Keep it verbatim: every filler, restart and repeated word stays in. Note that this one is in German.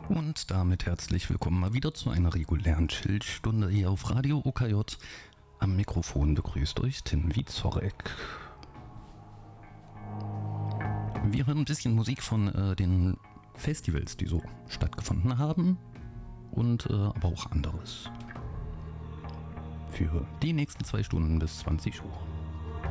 Und damit herzlich willkommen mal wieder zu einer regulären Chillstunde hier auf Radio O K J. Am Mikrofon begrüßt euch Tim Wiezorek. Wir hören ein bisschen Musik von äh, den Festivals, die so stattgefunden haben und äh, aber auch anderes. Für die nächsten zwei Stunden bis zwanzig Uhr.